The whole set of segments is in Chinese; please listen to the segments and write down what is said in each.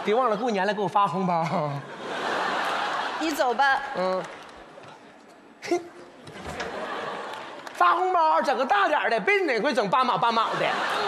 别忘了过年了给我发红包。 你走吧。 嗯。发红包整个大点的，别哪回整八毛八毛的。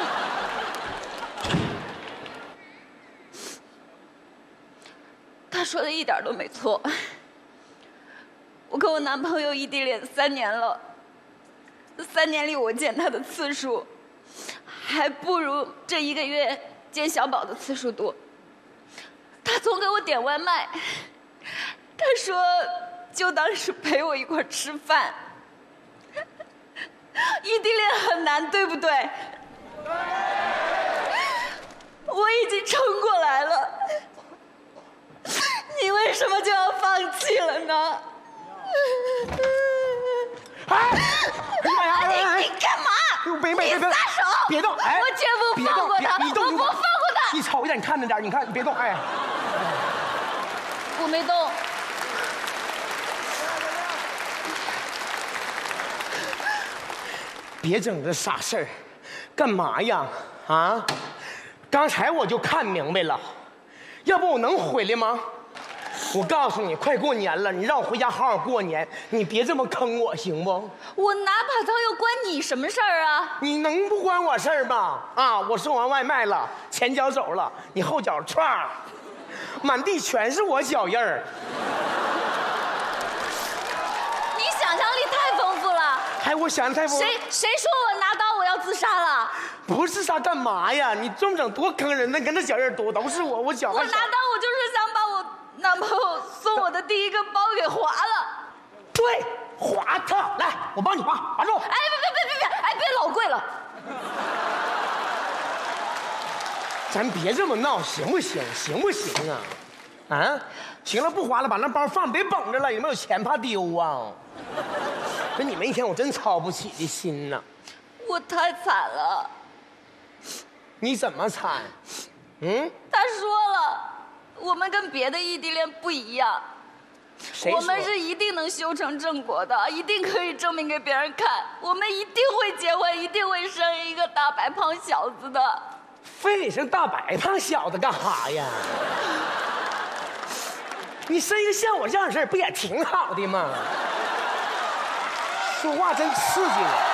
他说的一点都没错。我跟我男朋友异地恋3年了，3年里我见他的次数，还不如这1个月见小宝的次数多。他总给我点外卖，他说就当是陪我一块吃饭。异地恋很难，对不对？我已经撑过来了，你为什么就要放弃了呢？你干嘛？你撒手！ 别动！哎， 我绝不放过他！我不放过他！ 你瞅一点，你看着点，你看，你别动！哎， 我没动。 别整这傻事儿，干嘛呀？啊！刚才我就看明白了，要不我能回来吗？我告诉你，快过年了，你让我回家好好过年，你别这么坑我，行不？ 我拿把刀又关你什么事儿啊？ 你能不关我事儿吗？啊，我送完外卖了，前脚走了，你后脚歘，满地全是我脚印儿。 你想象力太丰富了。 哎，我想太丰富。 谁说我拿刀我要自杀了？ 不是自杀干嘛呀？你这么整多坑人呢！跟那脚印多，都是我，我脚。 我拿刀，我就是想把我男朋友送我的第1个包给划了。 对，划它，来，我帮你划，划住。 哎，别，哎，别老跪了。 咱别这么闹，行不行？行不行啊？啊，行了，不划了，把那包放，别绷着了，有没有钱怕丢啊？跟你们一天，我真操不起的心呐。 我太惨了。 你怎么惨？嗯？ 他说了，我们跟别的异地恋不一样，我们是一定能修成正果的，一定可以证明给别人看，我们一定会结婚，一定会生一个大白胖小子的。 非得生大白胖小子干哈呀？你生一个像我这样的事儿不也挺好的吗？说话真刺激我。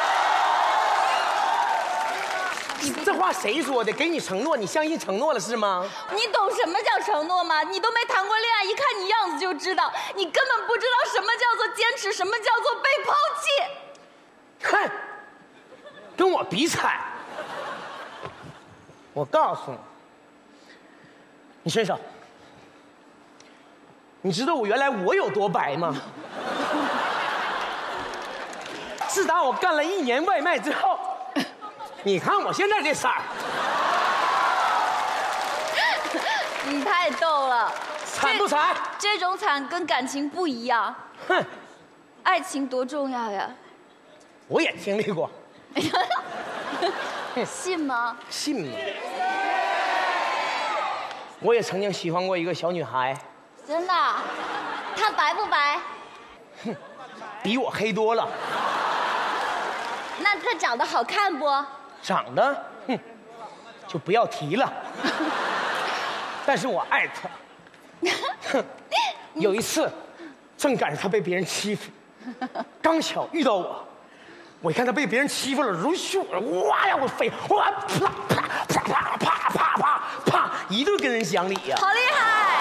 这话谁说的？给你承诺，你相信承诺了是吗？ 你懂什么叫承诺吗？你都没谈过恋爱，一看你样子就知道，你根本不知道什么叫做坚持，什么叫做被抛弃。 哼，跟我比惨！我告诉你，你伸手。你知道我原来我有多白吗？自打我干了1年外卖之后，你看我现在这色儿， 你太逗了， 惨不惨？ 这种惨跟感情不一样。 哼， 爱情多重要呀！ 我也经历过。 信吗？ 信吗？我也曾经喜欢过一个小女孩。 真的？她白不白？ 哼，比我黑多了。 那她长得好看不？ 长得，哼，就不要提了。但是我爱她。哼，有一次，正赶上她被别人欺负，刚巧遇到我，我一看她被别人欺负了，如雪哇呀，我飞，哇啪啪啪啪啪啪啪啪，一顿跟人讲理呀。 好厉害！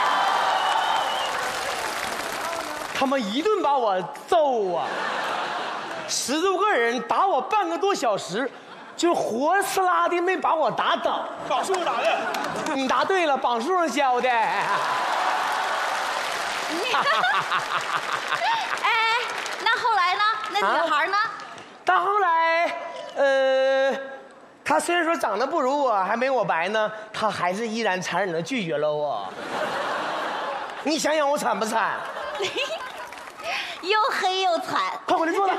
他们一顿把我揍啊，10多个人打我半个多小时，就活呲啦的没把我打倒。 绑树上打的， 你答对了，绑树上教的。哎， 那后来呢？那女孩呢？ 到后来，她虽然说长得不如我，还没我白呢，她还是依然残忍的拒绝了我。你想想我惨不惨？ 又黑又惨。 快回来坐了。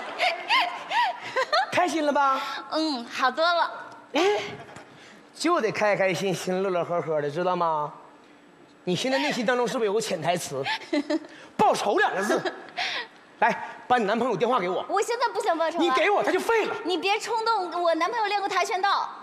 开心了吧？ 嗯，好多了。 哎，就得开开心心、乐乐呵呵的，知道吗？你现在内心当中是不是有个潜台词？报仇2个字。来，把你男朋友电话给我。 我现在不想报仇。 你给我，他就废了。 你别冲动，我男朋友练过跆拳道。